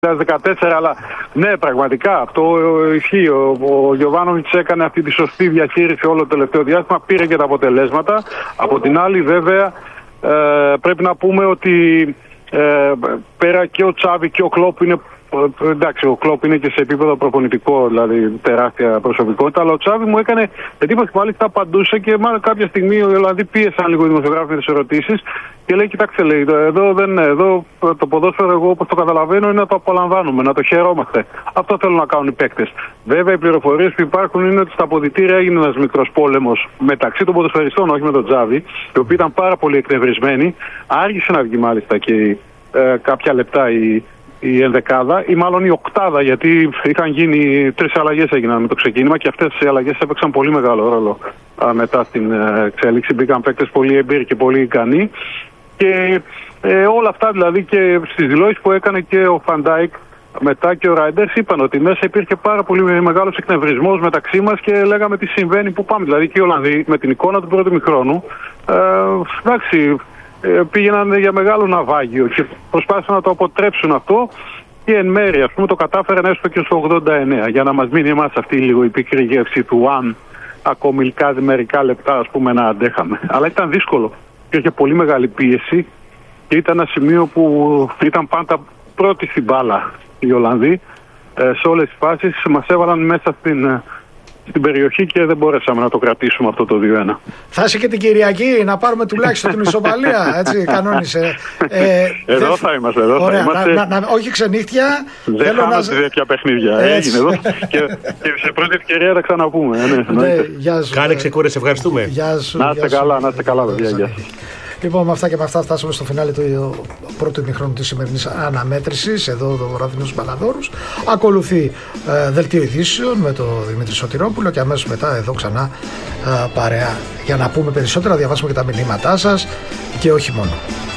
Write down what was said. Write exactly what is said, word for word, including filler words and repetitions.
δεκατέσσερα, αλλά ναι, πραγματικά αυτό ισχύει. Ο, ο Γιοβάνοβιτς έκανε αυτή τη σωστή διαχείριση όλο το τελευταίο διάστημα, πήρε και τα αποτελέσματα. Από την άλλη, βέβαια, ε, πρέπει να πούμε ότι ε, πέρα και ο Τσάβη και ο Κλόπ είναι. Εντάξει, ο Κλόπ είναι και σε επίπεδο προπονητικό, δηλαδή τεράστια προσωπικότητα, αλλά ο Τσάβη μου έκανε εντύπωση, μάλιστα απαντούσε και μάλλον κάποια στιγμή οι Ολλανδοί πίεσαν λίγο οι δημοσιογράφοι με τις ερωτήσεις και λέει: κοιτάξτε, λέει, εδώ, δεν, εδώ το ποδόσφαιρο, εγώ όπως το καταλαβαίνω, είναι να το απολαμβάνουμε, να το χαιρόμαστε. Αυτό θέλουν να κάνουν οι παίκτες. Βέβαια, οι πληροφορίες που υπάρχουν είναι ότι στα αποδυτήρια έγινε ένας μικρός πόλεμος μεταξύ των ποδοσφαιριστών, όχι με τον Τσάβη, οι οποίοι ήταν πάρα πολύ εκνευρισμένοι. Άργησε να βγει μάλιστα και ε, κάποια λεπτά η. η ενδεκάδα ή μάλλον η οκτάδα, γιατί είχαν γίνει τρεις αλλαγές έγιναν με το ξεκίνημα και αυτές οι αλλαγές έπαιξαν πολύ μεγάλο ρόλο α, μετά την ε, εξέλιξη. Μπήκαν παίκτες πολύ εμπειροί και πολύ ικανοί και ε, όλα αυτά, δηλαδή, και στις δηλώσεις που έκανε και ο Φαντάικ μετά και ο Ράιντερς, είπαν ότι μέσα υπήρχε πάρα πολύ μεγάλος εκνευρισμός μεταξύ μας και λέγαμε τι συμβαίνει, που πάμε. Δηλαδή και οι Ολλανδοί με την εικόνα του πρώτου ημιχρόνου, ε, εντάξει, πήγαιναν για μεγάλο ναυάγιο και προσπάθησαν να το αποτρέψουν αυτό και εν μέρει, ας πούμε, το κατάφεραν έστω και στο ογδόντα εννέα, για να μας μείνει εμάς αυτή λίγο η πικρή γεύση του αν ακόμη κάτι μερικά λεπτά, ας πούμε, να αντέχαμε. Αλλά ήταν δύσκολο. Υπήρχε πολύ μεγάλη πίεση και ήταν ένα σημείο που ήταν πάντα πρώτη στην μπάλα οι Ολλανδοί. Σε όλες τις φάσεις μας έβαλαν μέσα στην στην περιοχή και δεν μπορέσαμε να το κρατήσουμε αυτό το δύο ένα. Θα είσαι και την Κυριακή να πάρουμε τουλάχιστον την ισοπαλία, έτσι κανόνισε. Ε, εδώ δε... θα είμαστε, εδώ Ωραία, θα είμαστε. Να, να, όχι ξενύχτια. Δεν χάνατε να... τέτοια παιχνίδια. Έγινε εδώ και, και σε πρώτη ευκαιρία θα ξαναπούμε. Ναι, ναι, γεια σου. Κάνε ξεκούραση, ευχαριστούμε. Γεια σου, να είστε καλά, να είστε καλά, παιδιά. Γεια σας. Λοιπόν, με αυτά και με αυτά φτάσαμε στο φινάλε του πρώτου ημιχρόνου της σημερινής αναμέτρησης εδώ το βραδινό στους Μπαλαδόρους. Ακολουθεί ε, δελτίο ειδήσεων με τον Δημήτρη Σωτηρόπουλο και αμέσως μετά εδώ ξανά ε, παρέα για να πούμε περισσότερα, διαβάσουμε και τα μηνύματά σας και όχι μόνο.